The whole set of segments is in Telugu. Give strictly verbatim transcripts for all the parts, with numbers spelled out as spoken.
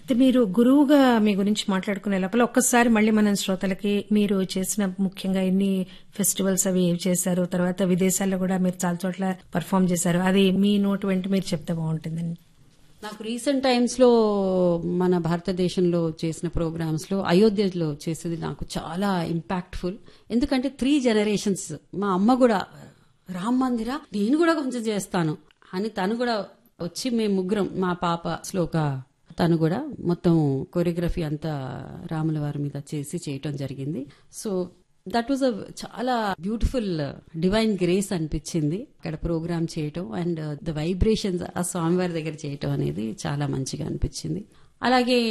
మీరు గురువుగా మీ గురించి మాట్లాడుకునే లోపల ఒక్కసారి మళ్ళీ మనం శ్రోతలకి మీరు చేసిన ముఖ్యంగా ఎన్ని ఫెస్టివల్స్ అవి ఏవి చేశారు, తర్వాత విదేశాల్లో కూడా మీరు చాలా చోట్ల పర్ఫామ్ చేశారు, అది మీ నోటి వెంట మీరు చెప్తే బాగుంటుందండి. నాకు రీసెంట్ టైమ్స్ లో మన భారతదేశంలో చేసిన ప్రోగ్రామ్స్ లో అయోధ్యలో చేసేది నాకు చాలా ఇంపాక్ట్ఫుల్. ఎందుకంటే త్రీ జనరేషన్స్, మా అమ్మ కూడా రామ్ మందిరా నేను కూడా కొంచెం చేస్తాను అని తను కూడా వచ్చి మేము ముగ్గురం, మా పాప శ్లోక తను కూడా మొత్తం కొరియోగ్రఫీ అంతా రాముల వారి మీద చేసి చేయటం జరిగింది. సో దట్ వాజ్ అ చాలా బ్యూటిఫుల్ డివైన్ గ్రేస్ అనిపించింది అక్కడ ప్రోగ్రామ్ చేయటం. అండ్ ద వైబ్రేషన్స్ ఆ స్వామివారి దగ్గర చేయటం అనేది చాలా మంచిగా అనిపించింది. అలాగే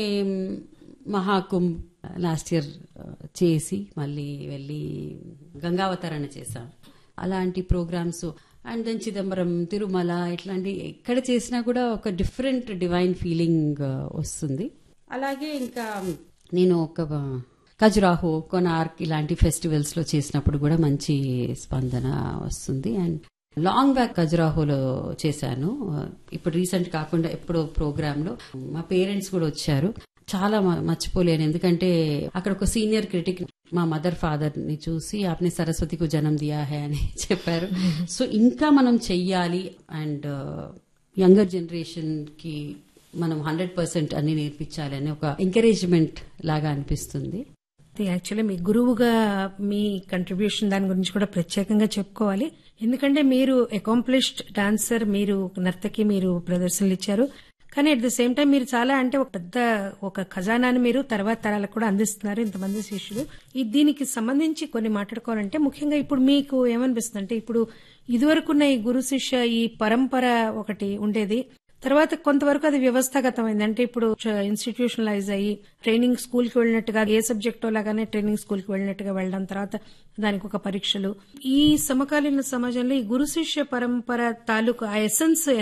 మహాకుంభ్ లాస్ట్ ఇయర్ చేసి మళ్ళీ వెళ్ళి గంగావతరణ చేశాం. అలాంటి programmes and then Chidambaram, Tirumala ఇట్లాంటి ఎక్కడ చేసినా కూడా ఒక డిఫరెంట్ డివైన్ ఫీలింగ్ వస్తుంది. అలాగే ఇంకా నేను ఒక ఖజురాహో, కొనార్క్ ఇలాంటి ఫెస్టివల్స్ లో చేసినప్పుడు కూడా మంచి స్పందన వస్తుంది. అండ్ లాంగ్ బ్యాక్ ఖజురాహోలో చేశాను. ఇప్పుడు రీసెంట్ కాకుండా ఎప్పుడో ప్రోగ్రామ్ లో మా పేరెంట్స్ కూడా వచ్చారు. చాలా మర్చిపోలేను, ఎందుకంటే అక్కడ ఒక సీనియర్ క్రిటిక్ మా మదర్ ఫాదర్ ని చూసి ఆప్నే సరస్వతికు జనం దియా హై అని చెప్పారు. సో ఇంకా మనం చెయ్యాలి అండ్ యంగర్ జనరేషన్ కి మనం హండ్రెడ్ పర్సెంట్ అన్ని నేర్పించాలి అని ఒక ఎంకరేజ్మెంట్ లాగా అనిపిస్తుంది. యాక్చువల్లీ మీ గురువుగా మీ కంట్రిబ్యూషన్ దాని గురించి కూడా ప్రత్యేకంగా చెప్పుకోవాలి. ఎందుకంటే మీరు అకాంప్లిష్డ్ డాన్సర్, మీరు నర్తకి, మీరు ప్రదర్శనలు ఇచ్చారు. కానీ అట్ ద సేమ్ టైం మీరు చాలా అంటే ఒక పెద్ద ఒక ఖజానాని మీరు తర్వాత తరాలకు కూడా అందిస్తున్నారు, ఇంతమంది శిష్యులు. దీనికి సంబంధించి కొన్ని మాట్లాడుకోవాలంటే ముఖ్యంగా ఇప్పుడు మీకు ఏమనిపిస్తుంది అంటే, ఇప్పుడు ఇదివరకున్న ఈ గురు శిష్య ఈ పరంపర ఒకటి ఉండేది, తర్వాత కొంతవరకు అది వ్యవస్థాగతమైంది. అంటే ఇప్పుడు ఇన్స్టిట్యూషనలైజ్ అయ్యి ట్రైనింగ్ స్కూల్ కి వెళ్ళినట్టుగా ఏ సబ్జెక్టో లాగానే ట్రైనింగ్ స్కూల్ కి వెళ్ళినట్టుగా వెళ్ళడం, తర్వాత దానికి ఒక పరీక్షలు. ఈ సమకాలీన సమాజంలో ఈ గురు శిష్య పరంపర తాలూకు ఆ ఎసెన్స్